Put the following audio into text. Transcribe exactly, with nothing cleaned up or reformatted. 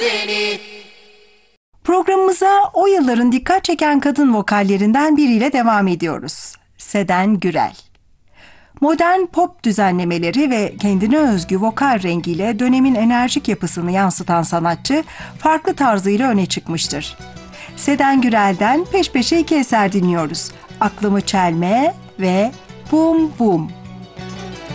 Programımıza o yılların dikkat çeken kadın vokallerinden biriyle devam ediyoruz. Seden Gürel. Modern pop düzenlemeleri ve kendine özgü vokal rengiyle dönemin enerjik yapısını yansıtan sanatçı farklı tarzıyla öne çıkmıştır. Seden Gürel'den peş peşe iki eser dinliyoruz. Aklımı Çelme ve Bum Bum.